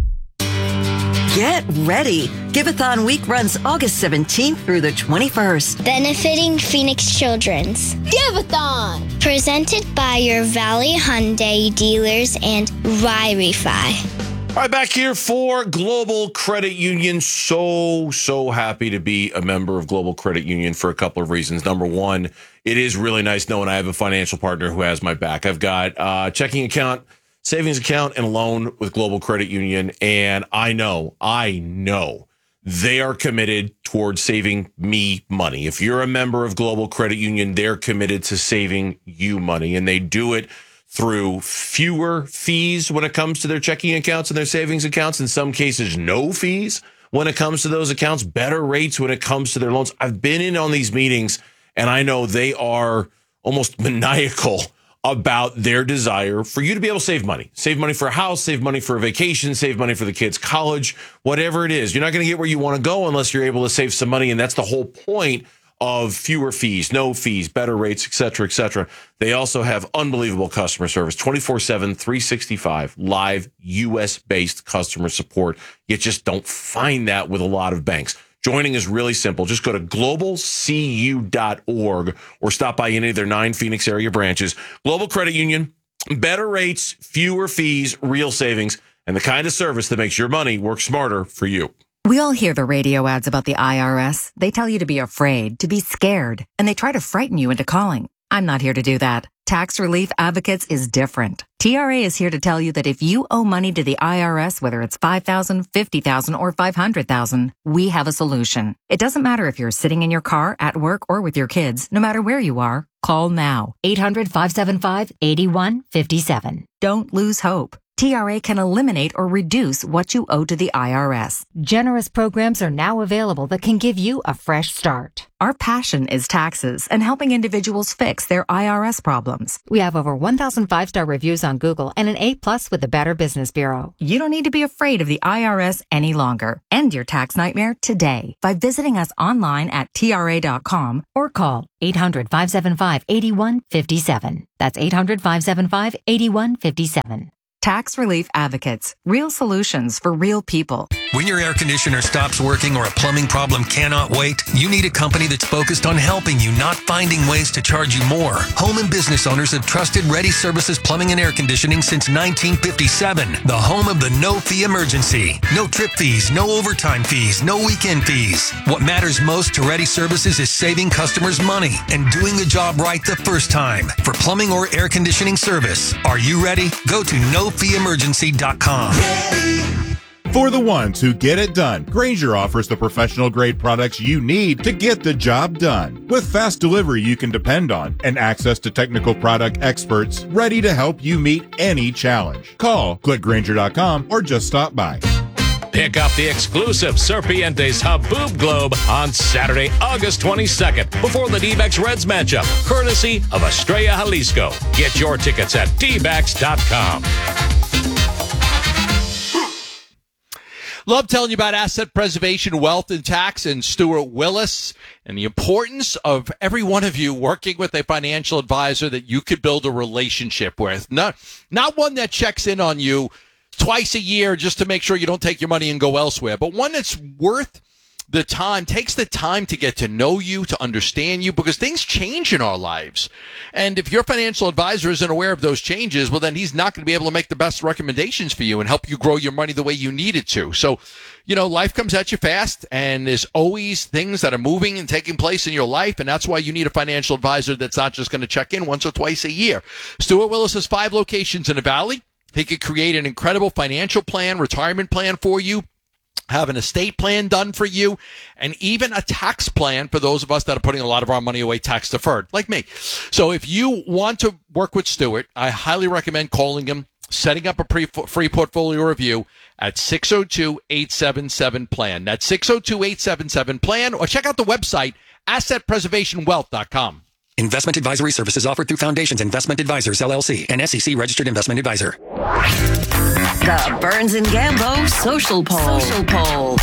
Get ready. Giveathon week runs August 17th through the 21st. Benefiting Phoenix Children's. Giveathon! Presented by your Valley Hyundai dealers and Ry-Refi. All right, back here for Global Credit Union. So happy to be a member of Global Credit Union for a couple of reasons. Number one, it is really nice knowing I have a financial partner who has my back. I've got a checking account, savings account, and a loan with Global Credit Union, and I know they are committed towards saving me money. If you're a member of Global Credit Union, they're committed to saving you money, and they do it through fewer fees when it comes to their checking accounts and their savings accounts. In some cases, no fees when it comes to those accounts, better rates when it comes to their loans. I've been in on these meetings, and I know they are almost maniacal about their desire for you to be able to save money for a house, save money for a vacation, save money for the kids' college, whatever it is. You're not going to get where you want to go unless you're able to save some money. And that's the whole point of fewer fees, no fees, better rates, et cetera, et cetera. They also have unbelievable customer service, 24/7, 365, live U.S.-based customer support. You just don't find that with a lot of banks. Joining is really simple. Just go to globalcu.org or stop by any of their 9 Phoenix area branches. Global Credit Union, better rates, fewer fees, real savings, and the kind of service that makes your money work smarter for you. We all hear the radio ads about the IRS. They tell you to be afraid, to be scared, and they try to frighten you into calling. I'm not here to do that. Tax Relief Advocates is different. TRA is here to tell you that if you owe money to the IRS, whether it's $5,000, $50,000, or $500,000, we have a solution. It doesn't matter if you're sitting in your car, at work, or with your kids. No matter where you are, call now. 800-575-8157. Don't lose hope. TRA can eliminate or reduce what you owe to the IRS. Generous programs are now available that can give you a fresh start. Our passion is taxes and helping individuals fix their IRS problems. We have over 1,000 5-star reviews on Google and an A+ with the Better Business Bureau. You don't need to be afraid of the IRS any longer. End your tax nightmare today by visiting us online at TRA.com or call 800-575-8157. That's 800-575-8157. Tax Relief Advocates. Real solutions for real people. When your air conditioner stops working or a plumbing problem cannot wait, you need a company that's focused on helping you, not finding ways to charge you more. Home and business owners have trusted Ready Services Plumbing and Air Conditioning since 1957. The home of the no-fee emergency. No trip fees, no overtime fees, no weekend fees. What matters most to Ready Services is saving customers money and doing the job right the first time. For plumbing or air conditioning service, are you ready? Go to nofeeemergency.com. For the ones who get it done, Grainger offers the professional-grade products you need to get the job done. With fast delivery you can depend on and access to technical product experts ready to help you meet any challenge. Call, click Grainger.com, or just stop by. Pick up the exclusive Serpientes Haboob Globe on Saturday, August 22nd, before the D-backs Reds matchup, courtesy of Estrella Jalisco. Get your tickets at dbacks.com. Love telling you about asset preservation, wealth, and tax, and Stuart Willis, and the importance of every one of you working with a financial advisor that you could build a relationship with. Not one that checks in on you twice a year just to make sure you don't take your money and go elsewhere, but one that's worth the time, takes the time to get to know you, to understand you, because things change in our lives. And if your financial advisor isn't aware of those changes, well, then he's not going to be able to make the best recommendations for you and help you grow your money the way you need it to. So, life comes at you fast, and there's always things that are moving and taking place in your life, and that's why you need a financial advisor that's not just going to check in once or twice a year. Stuart Willis has 5 locations in the Valley. He could create an incredible financial plan, retirement plan for you, have an estate plan done for you, and even a tax plan for those of us that are putting a lot of our money away tax deferred, like me. So if you want to work with Stuart, I highly recommend calling him, setting up a free portfolio review at 602-877-PLAN. That's 602-877-PLAN, or check out the website, assetpreservationwealth.com. Investment advisory services offered through Foundations Investment Advisors, LLC, an SEC-registered investment advisor. The Burns and Gambo Social Poll.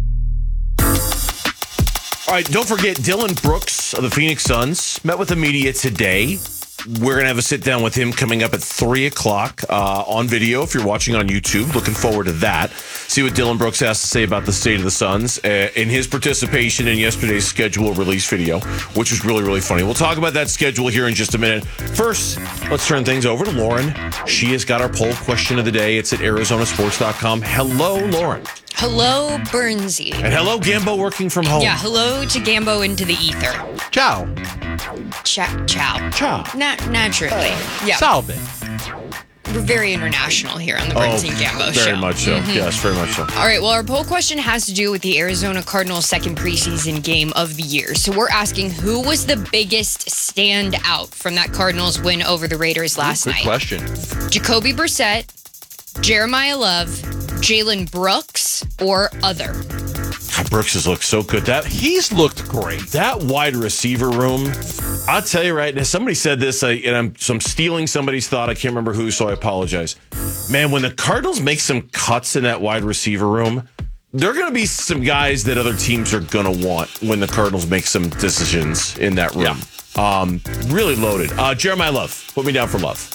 All right, don't forget, Dylan Brooks of the Phoenix Suns met with the media today. We're going to have a sit-down with him coming up at 3 o'clock on video if you're watching on YouTube. Looking forward to that. See what Dylan Brooks has to say about the state of the Suns in his participation in yesterday's schedule release video, which was really, really funny. We'll talk about that schedule here in just a minute. First, let's turn things over to Lauren. She has got our poll question of the day. It's at ArizonaSports.com. Hello, Lauren. Hello, Burnsy. And hello, Gambo working from home. Yeah, hello to Gambo into the ether. Ciao. Ciao. Ciao. Naturally. Yeah. Salve. We're very international here on the Burns and Gambo show. Very much so. Mm-hmm. Yes, very much so. All right, well, our poll question has to do with the Arizona Cardinals' second preseason game of the year. So we're asking, who was the biggest standout from that Cardinals win over the Raiders last night? Good question. Jacoby Brissett, Jeremiah Love, Jalen Brooks, or other? Brooks has looked so good. He's looked great. That wide receiver room, I'll tell you right now, somebody said this, and I'm stealing somebody's thought. I can't remember who, so I apologize. Man, when the Cardinals make some cuts in that wide receiver room, there are going to be some guys that other teams are going to want when the Cardinals make some decisions in that room. Yeah. Really loaded. Jeremiah Love. Put me down for Love.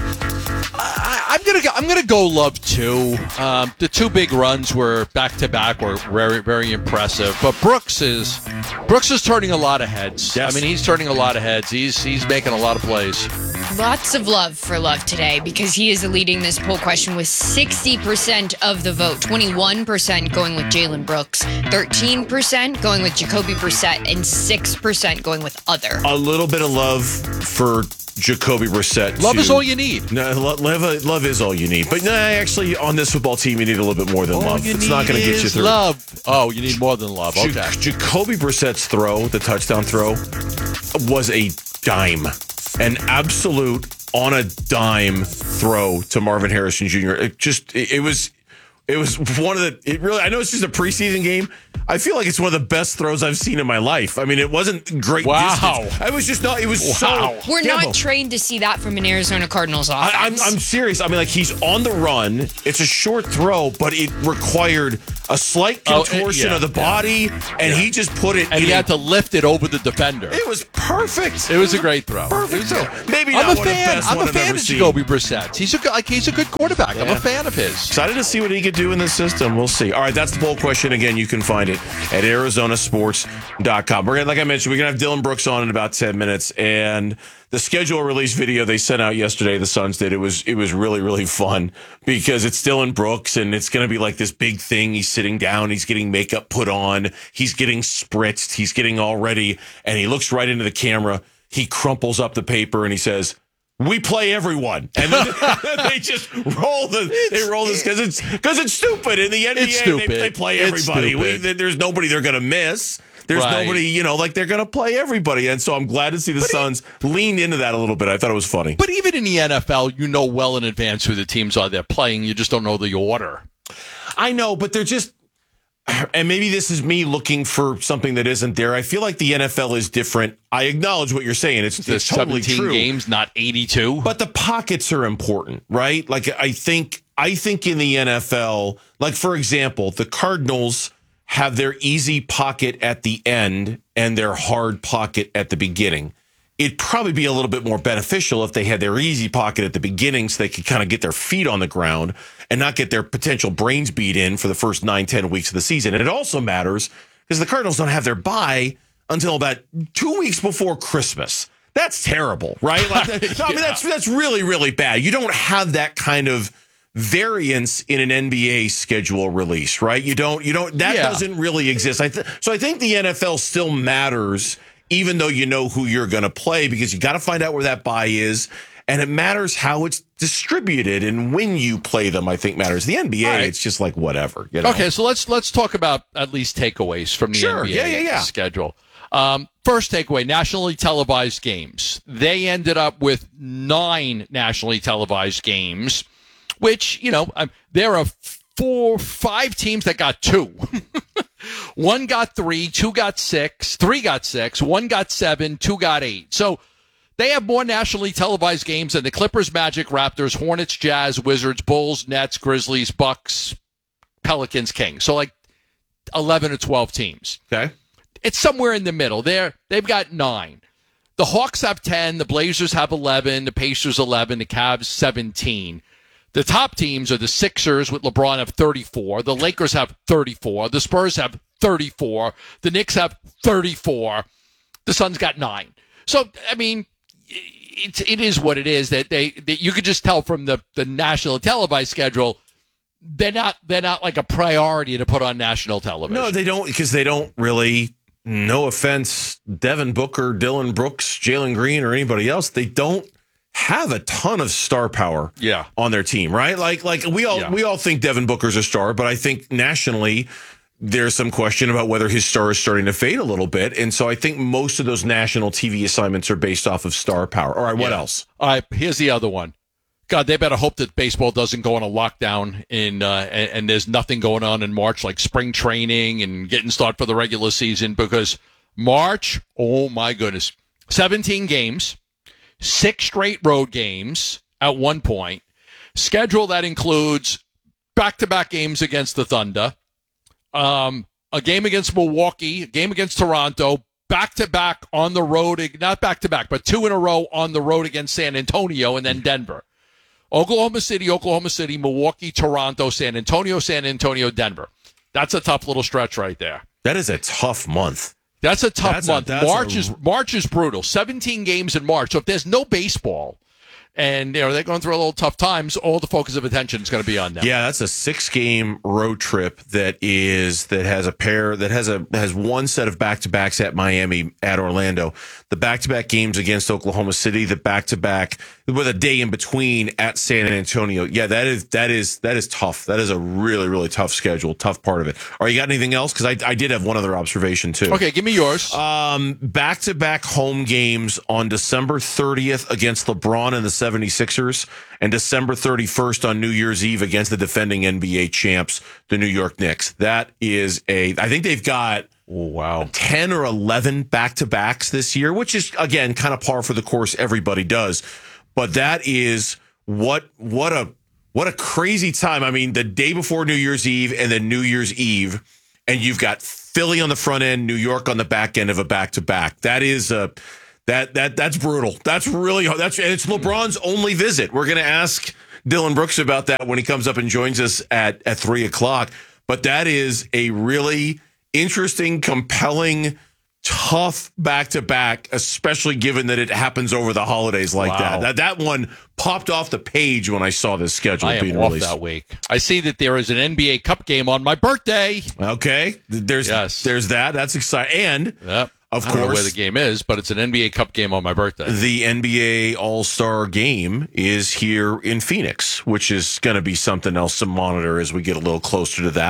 I'm gonna go Love too. The 2 big runs were back to back, were very, very impressive. But Brooks is turning a lot of heads. Yes. I mean, he's turning a lot of heads. He's making a lot of plays. Lots of love for Love today because he is leading this poll question with 60% of the vote. 21% going with Jalen Brooks, 13% going with Jacoby Brissett, and 6% going with other. A little bit of love for Jacoby Brissett. Love is all you need. No, love is all you need. But actually, on this football team, you need a little bit more than love. It's not going to get you through. Love. Oh, you need more than love. Okay. Jacoby Brissett's throw, the touchdown throw, was a dime. An absolute on a dime throw to Marvin Harrison Jr. It was one of the, I know it's just a preseason game. I feel like it's one of the best throws I've seen in my life. I mean, it wasn't great distance. It was just not, it was so. We're Campbell. not trained to see that from an Arizona Cardinals offense. I'm serious. I mean, like, he's on the run. It's a short throw, but it required a slight contortion of the body, and he just put it and he had to lift it over the defender. It was perfect. It was a great throw. Perfect throw. Maybe I'm not a one of the fan. best I'm one a I've fan ever of seen. Jacoby Brissett. He's a good quarterback. I'm a fan of his. Excited to see what he could do in the system. We'll see. All right, that's the poll question. Again, you can find it at ArizonaSports.com. Like I mentioned, we're going to have Dylan Brooks on in about 10 minutes. And the schedule release video they sent out yesterday, the Suns did, it was really, really fun because it's Dylan Brooks and it's going to be like this big thing. He's sitting down. He's getting makeup put on. He's getting spritzed. He's getting all ready. And he looks right into the camera. He crumples up the paper and he says, "We play everyone," and then they just roll this because it's stupid. In the NBA, they play everybody. There's nobody they're going to miss. There's nobody, they're going to play everybody. And so I'm glad to see the Suns lean into that a little bit. I thought it was funny. But even in the NFL, you know well in advance who the teams are they're playing. You just don't know the order. I know, but they're just. And maybe this is me looking for something that isn't there. I feel like the NFL is different. I acknowledge what you're saying. It's totally 17 true. games, not 82. But the pockets are important, right? Like I think in the NFL, like for example, the Cardinals have their easy pocket at the end and their hard pocket at the beginning. It'd probably be a little bit more beneficial if they had their easy pocket at the beginning so they could kind of get their feet on the ground and not get their potential brains beat in for the first 9-10 weeks of the season. And it also matters because the Cardinals don't have their bye until about 2 weeks before Christmas. That's terrible, right? I mean, that's really, really bad. You don't have that kind of variance in an NBA schedule release, right? Doesn't really exist. So I think the NFL still matters, even though you know who you're going to play, because you got to find out where that bye is. And it matters how it's distributed and when you play them, I think matters. The NBA, It's just like whatever. Okay, so let's talk about at least takeaways from the NBA schedule. First takeaway, nationally televised games. They ended up with 9 nationally televised games, which, there are 5 teams that got 2. 1 got 3, 2 got 6, 3 got 6, 1 got 7, 2 got 8. So they have more nationally televised games than the Clippers, Magic, Raptors, Hornets, Jazz, Wizards, Bulls, Nets, Grizzlies, Bucks, Pelicans, Kings. So like 11 or 12 teams. Okay. It's somewhere in the middle. They've got 9. The Hawks have 10, the Blazers have 11, the Pacers 11, the Cavs 17. The top teams are the Sixers with LeBron have 34. The Lakers have 34. The Spurs have 34. The Knicks have 34. The Suns got 9. So, I mean, it is what it is that you could just tell from the national televised schedule, they're not like a priority to put on national television. No, they don't, because they don't really, no offense, Devin Booker, Dylan Brooks, Jalen Green, or anybody else, they don't have a ton of star power on their team, right? Like we all think Devin Booker's a star, but I think nationally there's some question about whether his star is starting to fade a little bit. And so I think most of those national TV assignments are based off of star power. All right, what else? All right, here's the other one. God, they better hope that baseball doesn't go on a lockdown and there's nothing going on in March, like spring training and getting started for the regular season, because March, oh my goodness, 17 games, 6 straight road games at one point, schedule that includes back-to-back games against the Thunder, a game against Milwaukee, a game against Toronto, back-to-back on the road, not back-to-back, but 2 in a row on the road against San Antonio and then Denver. Oklahoma City, Milwaukee, Toronto, San Antonio, Denver. That's a tough little stretch right there. That is a tough month. That's a tough month. March is brutal. 17 games in March. So if there's no baseball and they're going through a little tough times, all the focus of attention is going to be on them. Yeah, that's a 6-game road trip that has one set of back-to-backs at Miami, at Orlando, the back-to-back games against Oklahoma City, the back-to-back with a day in between at San Antonio. Yeah, that is tough. That is a really, really tough schedule, tough part of it. All right, you got anything else? Because I did have one other observation too. Okay, give me yours. Back-to-back home games on December 30th against LeBron and the 76ers, and December 31st on New Year's Eve against the defending NBA champs, the New York Knicks. That is I think they've got 10 or 11 back-to-backs this year, which is, again, kind of par for the course. Everybody does. But that is what a crazy time. I mean, the day before New Year's Eve and then New Year's Eve, and you've got Philly on the front end, New York on the back end of a back-to-back. That is that's brutal. That's really hard. And it's LeBron's only visit. We're going to ask Dylan Brooks about that when he comes up and joins us at 3:00. But that is a really interesting, compelling, tough back-to-back, especially given that it happens over the holidays like that. That one popped off the page when I saw this schedule being released. That week. I see that there is an NBA Cup game on my birthday. Okay. There's that. That's exciting. And, of course, I don't know where the game is, but it's an NBA Cup game on my birthday. The NBA All-Star game is here in Phoenix, which is going to be something else to monitor as we get a little closer to that.